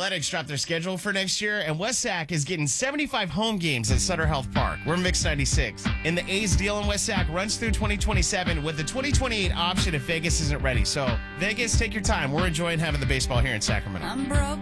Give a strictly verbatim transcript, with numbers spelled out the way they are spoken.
Athletics dropped their schedule for next year, and West Sac is getting seventy-five home games at Sutter Health Park. We're Mix ninety-six. And the A's deal in West Sac runs through twenty twenty-seven with the twenty twenty-eight option if Vegas isn't ready. So, Vegas, take your time. We're enjoying having the baseball here in Sacramento. I'm broke,